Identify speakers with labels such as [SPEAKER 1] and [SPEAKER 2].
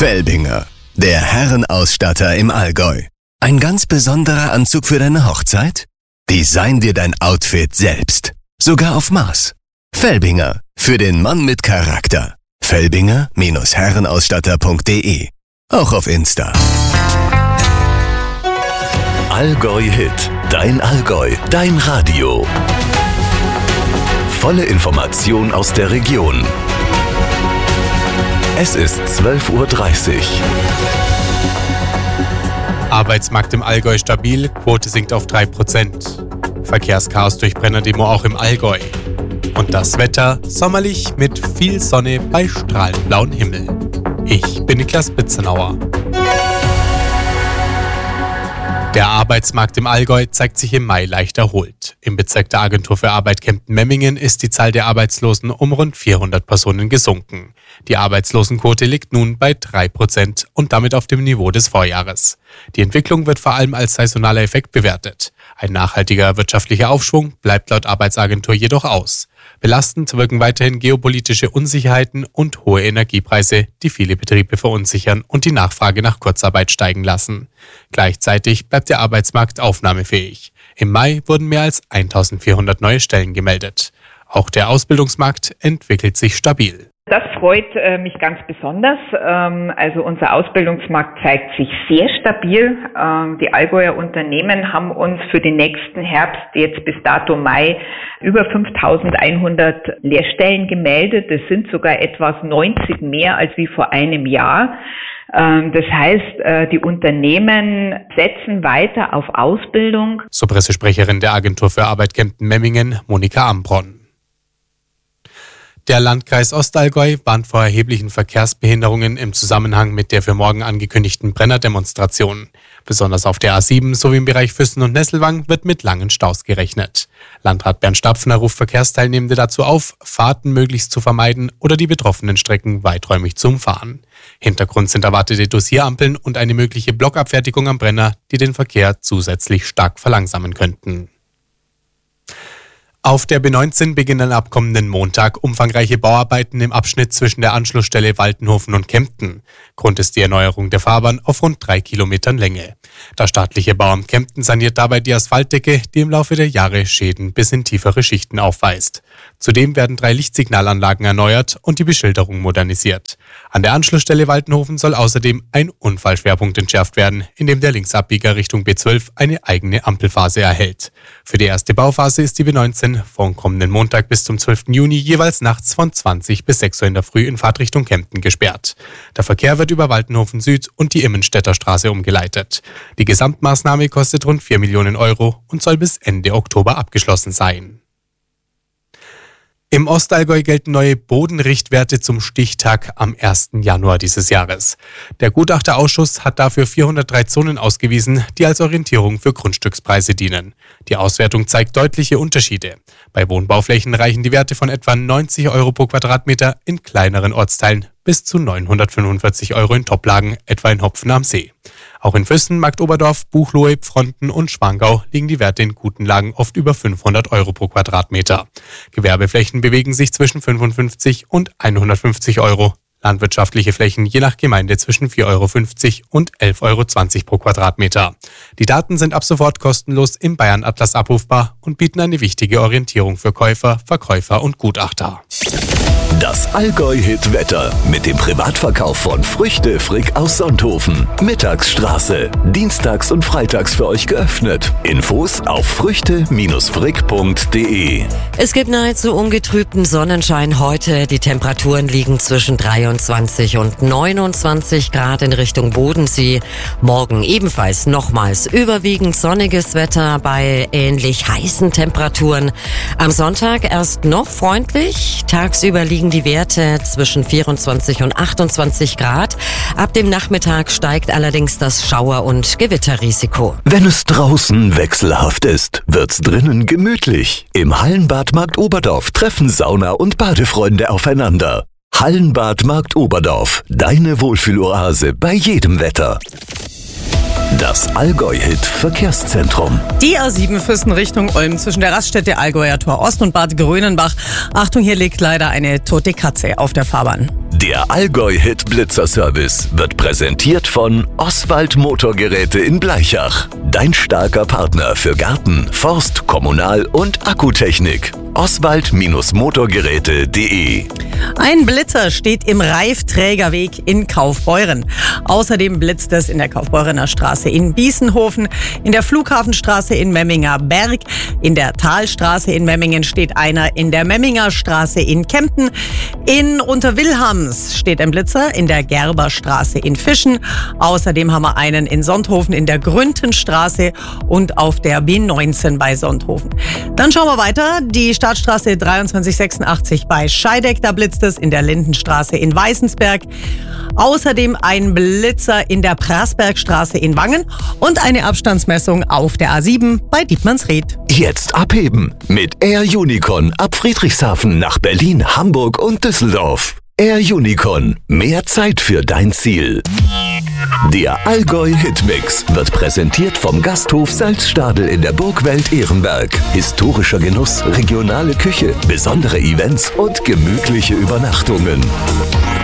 [SPEAKER 1] Felbinger, der Herrenausstatter im Allgäu. Ein ganz besonderer Anzug für deine Hochzeit? Design dir dein Outfit selbst. Sogar auf Maß. Felbinger, für den Mann mit Charakter. Felbinger-Herrenausstatter.de. Auch auf Insta.
[SPEAKER 2] Allgäu Hit. Dein Allgäu. Dein Radio. Volle Information aus der Region. Es ist 12:30 Uhr.
[SPEAKER 3] Arbeitsmarkt im Allgäu stabil, Quote sinkt auf 3%. Verkehrschaos durch Brennerdemo auch im Allgäu. Und das Wetter sommerlich mit viel Sonne bei strahlend blauem Himmel. Ich bin Niklas Bitzenauer. Der Arbeitsmarkt im Allgäu zeigt sich im Mai leicht erholt. Im Bezirk der Agentur für Arbeit Kempten-Memmingen ist die Zahl der Arbeitslosen um rund 400 Personen gesunken. Die Arbeitslosenquote liegt nun bei 3% und damit auf dem Niveau des Vorjahres. Die Entwicklung wird vor allem als saisonaler Effekt bewertet. Ein nachhaltiger wirtschaftlicher Aufschwung bleibt laut Arbeitsagentur jedoch aus. Belastend wirken weiterhin geopolitische Unsicherheiten und hohe Energiepreise, die viele Betriebe verunsichern und die Nachfrage nach Kurzarbeit steigen lassen. Gleichzeitig bleibt der Arbeitsmarkt aufnahmefähig. Im Mai wurden mehr als 1400 neue Stellen gemeldet. Auch der Ausbildungsmarkt entwickelt sich stabil.
[SPEAKER 4] Das freut mich ganz besonders. Also unser Ausbildungsmarkt zeigt sich sehr stabil. Die Allgäuer Unternehmen haben uns für den nächsten Herbst, jetzt bis dato Mai, über 5100 Lehrstellen gemeldet. Das sind sogar etwas 90 mehr als wie vor einem Jahr. Das heißt, die Unternehmen setzen weiter auf Ausbildung.
[SPEAKER 3] So Pressesprecherin der Agentur für Arbeit Kempten-Memmingen, Monika Ambronn. Der Landkreis Ostallgäu warnt vor erheblichen Verkehrsbehinderungen im Zusammenhang mit der für morgen angekündigten Brennerdemonstration. Besonders auf der A7 sowie im Bereich Füssen und Nesselwang wird mit langen Staus gerechnet. Landrat Bernd Stapfner ruft Verkehrsteilnehmende dazu auf, Fahrten möglichst zu vermeiden oder die betroffenen Strecken weiträumig zu umfahren. Hintergrund sind erwartete Dosirampeln und eine mögliche Blockabfertigung am Brenner, die den Verkehr zusätzlich stark verlangsamen könnten. Auf der B19 beginnen ab kommenden Montag umfangreiche Bauarbeiten im Abschnitt zwischen der Anschlussstelle Waltenhofen und Kempten. Grund ist die Erneuerung der Fahrbahn auf rund 3 Kilometern Länge. Das staatliche Bauamt Kempten saniert dabei die Asphaltdecke, die im Laufe der Jahre Schäden bis in tiefere Schichten aufweist. Zudem werden 3 Lichtsignalanlagen erneuert und die Beschilderung modernisiert. An der Anschlussstelle Waltenhofen soll außerdem ein Unfallschwerpunkt entschärft werden, in dem der Linksabbieger Richtung B12 eine eigene Ampelphase erhält. Für die erste Bauphase ist die B19 vom kommenden Montag bis zum 12. Juni jeweils nachts von 20 bis 6 Uhr in der Früh in Fahrtrichtung Kempten gesperrt. Der Verkehr wird über Waltenhofen Süd und die Immenstädter Straße umgeleitet. Die Gesamtmaßnahme kostet rund 4 Millionen Euro und soll bis Ende Oktober abgeschlossen sein. Im Ostallgäu gelten neue Bodenrichtwerte zum Stichtag am 1. Januar dieses Jahres. Der Gutachterausschuss hat dafür 403 Zonen ausgewiesen, die als Orientierung für Grundstückspreise dienen. Die Auswertung zeigt deutliche Unterschiede. Bei Wohnbauflächen reichen die Werte von etwa 90 Euro pro Quadratmeter in kleineren Ortsteilen bis zu 945 Euro in Toplagen, etwa in Hopfen am See. Auch in Füssen, Marktoberdorf, Buchloe, Pfronten und Schwangau liegen die Werte in guten Lagen oft über 500 Euro pro Quadratmeter. Gewerbeflächen bewegen sich zwischen 55 und 150 Euro. Landwirtschaftliche Flächen je nach Gemeinde zwischen 4,50 Euro und 11,20 Euro pro Quadratmeter. Die Daten sind ab sofort kostenlos im Bayern-Atlas abrufbar und bieten eine wichtige Orientierung für Käufer, Verkäufer und Gutachter.
[SPEAKER 2] Das Allgäu-Hit-Wetter mit dem Privatverkauf von Früchte Frick aus Sonthofen. Mittagsstraße. Dienstags und freitags für euch geöffnet. Infos auf früchte-frick.de.
[SPEAKER 5] Es gibt nahezu ungetrübten Sonnenschein heute. Die Temperaturen liegen zwischen 23 und 29 Grad in Richtung Bodensee. Morgen ebenfalls nochmals überwiegend sonniges Wetter bei ähnlich heißen Temperaturen. Am Sonntag erst noch freundlich. Tagsüber liegen die Werte zwischen 24 und 28 Grad. Ab dem Nachmittag steigt allerdings das Schauer- und Gewitterrisiko.
[SPEAKER 2] Wenn es draußen wechselhaft ist, wird's drinnen gemütlich. Im Hallenbad Markt Oberdorf treffen Sauna- und Badefreunde aufeinander. Hallenbad Markt Oberdorf, deine Wohlfühloase bei jedem Wetter. Das Allgäu-Hit Verkehrszentrum.
[SPEAKER 6] Die A7 Füssen Richtung Olm zwischen der Raststätte Allgäuer Tor Ost und Bad Grönenbach. Achtung, hier liegt leider eine tote Katze auf der Fahrbahn.
[SPEAKER 2] Der Allgäu-Hit Blitzer-Service wird präsentiert von Oswald Motorgeräte in Blaichach. Dein starker Partner für Garten, Forst, Kommunal- und Akkutechnik. Oswald-Motorgeräte.de.
[SPEAKER 6] Ein Blitzer steht im Reifträgerweg in Kaufbeuren. Außerdem blitzt es in der Kaufbeurener Straße in Biesenhofen, in der Flughafenstraße in Memminger Berg, in der Talstraße in Memmingen steht einer, in der Memminger Straße in Kempten, in Unterwilhams steht ein Blitzer, in der Gerberstraße in Fischen. Außerdem haben wir einen in Sonthofen in der Grüntenstraße und auf der B19 bei Sonthofen. Dann schauen wir weiter. Die Startstraße 2386 bei Scheideck, da blitzt es, in der Lindenstraße in Weißensberg. Außerdem ein Blitzer in der Prassbergstraße in Wangen und eine Abstandsmessung auf der A7 bei Dietmannsried.
[SPEAKER 2] Jetzt abheben mit Air Unicorn ab Friedrichshafen nach Berlin, Hamburg und Düsseldorf. Air Unicorn, mehr Zeit für dein Ziel. Der Allgäu-Hitmix wird präsentiert vom Gasthof Salzstadel in der Burgwelt Ehrenberg. Historischer Genuss, regionale Küche, besondere Events und gemütliche Übernachtungen.